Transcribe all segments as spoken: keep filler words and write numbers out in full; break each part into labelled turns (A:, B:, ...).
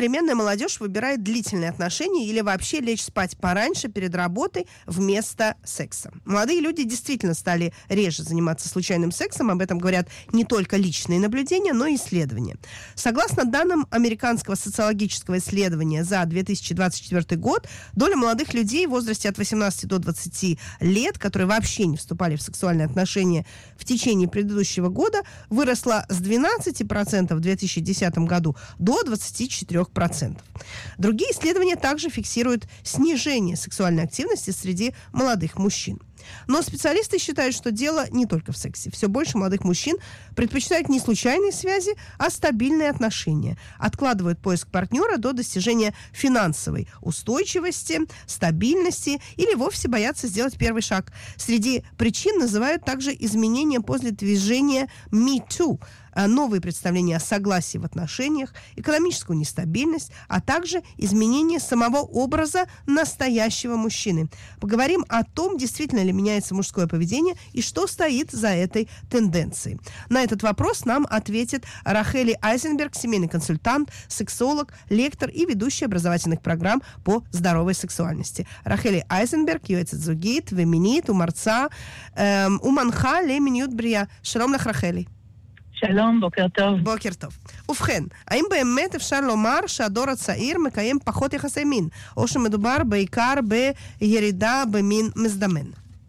A: современная молодежь выбирает длительные отношения или вообще лечь спать пораньше перед работой вместо секса. Молодые люди действительно стали реже заниматься случайным сексом. Об этом говорят не только личные наблюдения, но и исследования. Согласно данным американского социологического исследования за две тысячи двадцать четвёртый год, доля молодых людей в возрасте от восемнадцати до двадцати лет, которые вообще не вступали в сексуальные отношения в течение предыдущего года, выросла с двенадцати процентов в две тысячи десятом году до двадцати четырёх процентов. Другие исследования также фиксируют снижение сексуальной активности среди молодых мужчин. Но специалисты считают, что дело не только в сексе. Все больше молодых мужчин предпочитают не случайные связи, а стабильные отношения. Откладывают поиск партнера до достижения финансовой устойчивости, стабильности или вовсе боятся сделать первый шаг. Среди причин называют также изменения после движения Me Too, новые представления о согласии в отношениях, экономическую нестабильность, а также изменение самого образа настоящего мужчины. Поговорим о том, действительно ли меняется мужское поведение и что стоит за этой тенденцией. На этот вопрос нам ответит Рахели Айзенберг, семейный консультант, сексолог, лектор и ведущий образовательных программ по здоровой сексуальности. Рахели Айзенберг, יועצת זוגית ומינית ומרצה ומנחה למיניות בריאה. שלום לך רחלי.
B: שלום, בוקר טוב.
A: בוקר טוב. ובכן, האם באמת אפשר לומר שהדור הצעיר מקיים פחות יחסי מין, או שמדובר בעיקר בירידה במין מזדמן?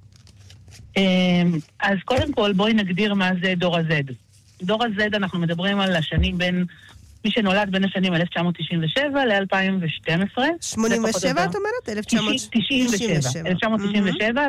B: אז קודם כל בואי נגדיר מה זה דור ה-Z. דור ה-Z אנחנו מדברים על השנים בין, מי שנולד בין השנים אלף תשע מאות תשעים ושבע ל-אלפיים ושתים עשרה.
A: שמונים ושבע את אומרת? אלף תשע מאות תשעים ושבע.
B: אלף תשע מאות תשעים ושבע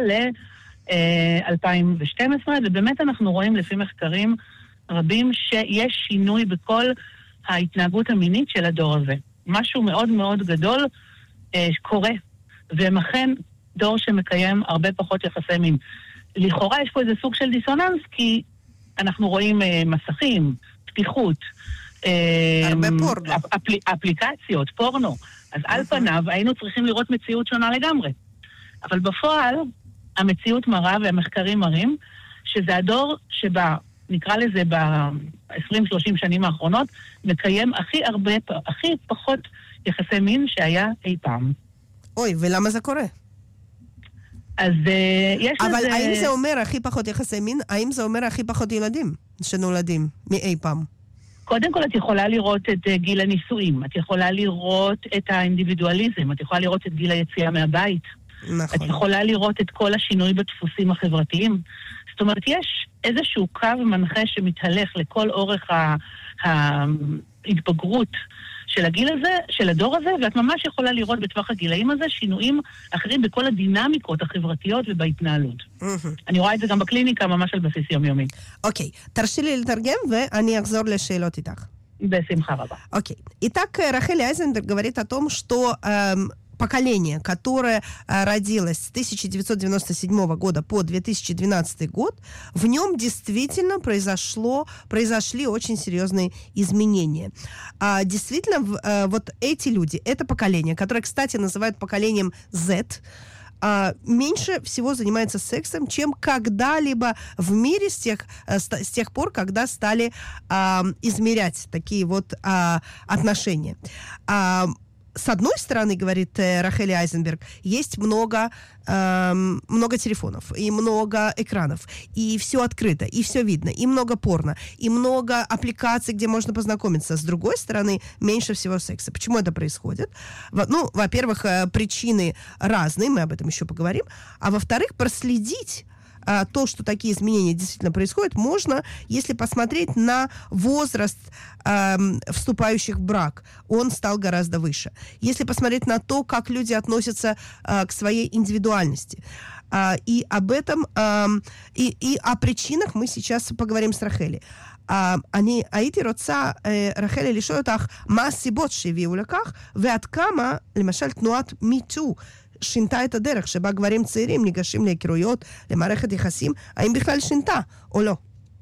B: ל-אלפיים ושתים עשרה, ובאמת אנחנו רואים לפי מחקרים רבים שיש שינוי בכל ההתנהגות המינית של הדור הזה. משהו מאוד מאוד גדול אה, קורה, והם אכן דור שמקיים הרבה פחות יחסי מין. לכאורה יש פה איזה סוג של דיסוננס, כי אנחנו רואים אה, מסכים, פתיחות, אה,
A: הרבה פורנו.
B: אפל, אפליקציות, פורנו. אז על פניו היינו צריכים לראות מציאות שונה לגמרי. אבל בפועל המציאות מראה והמחקרים מראים שזה הדור שבה נקרא לזה ב-עשרים שלושים שנים האחרונות, מקיים הכי הרבה, הכי פחות יחסי מין שהיה אי פעם.
A: אוי, ולמה זה קורה?
B: אז uh, יש
A: אבל
B: לזה...
A: האם זה אומר הכי פחות יחסי מין? האם זה אומר הכי פחות ילדים שנולדים מאי פעם?
B: קודם כל את יכולה לראות את uh, גיל הנישואים, את יכולה לראות את האינדיבידואליזם, את יכולה לראות את גיל היציאה מהבית.
A: נכון.
B: את יכולה לראות את כל השינוי בדפוסים החברתיים. זאת אומרת, יש איזשהו קו מנחה שמתהלך לכל אורך ההתבגרות של הגיל הזה, של הדור הזה, ואת ממש יכולה לראות בטווח הגילאים הזה שינויים אחרים בכל הדינמיקות החברתיות ובהתנהלות. אני רואה את זה גם בקליניקה, ממש על בסיס יומיומי.
A: אוקיי, תרשי לי לתרגם ואני אחזור לשאלות איתך.
B: בשמחה רבה.
A: Окей. Итак, Рахели Айзенберг говорит о том, что эм, поколение, которое э, родилось с тысяча девятьсот девяносто седьмого года по две тысячи двенадцатый год, в нем действительно произошло, произошли очень серьезные изменения. А, действительно, в, э, вот эти люди, это поколение, которое, кстати, называют поколением Z, Uh, меньше всего занимается сексом, чем когда-либо в мире с тех, uh, с тех пор, когда стали uh, измерять такие вот uh, отношения. Uh, С одной стороны, говорит э, Рахели Айзенберг, есть много, э, много телефонов, и много экранов, и все открыто, и все видно, и много порно, и много аппликаций, где можно познакомиться. С другой стороны, меньше всего секса. Почему это происходит? Ну, во-первых, э, причины разные, мы об этом еще поговорим, а во-вторых, проследить А, то, что такие изменения действительно происходят, можно, если посмотреть на возраст э, вступающих в брак. Он стал гораздо выше. Если посмотреть на то, как люди относятся э, к своей индивидуальности. Э, и об этом, э, и, и о причинах мы сейчас поговорим с Рахели. Uh, אני הייתי רוצה, uh, רחלי, לשאול אותך מה הסיבות שהביאו לכך, ועד כמה, למשל, תנועת מיטו שינתה את הדרך שבה גברים צעירים ניגשים להיכרויות, למערכת יחסים, האם בכלל שינתה או לא?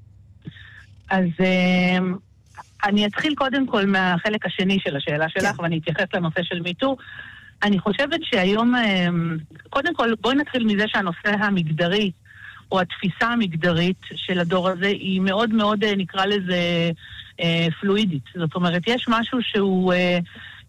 B: אז uh, אני אתחיל קודם כל מהחלק השני של השאלה שלך, ואני אתייחס לנושא של מיטו. אני חושבת שהיום, uh, קודם כל, בואי נתחיל מזה שהנושא המגדרי, או התפיסה המגדרית של הדור הזה, היא מאוד מאוד, נקרא לזה, אה, פלואידית. זאת אומרת, יש משהו שהוא אה,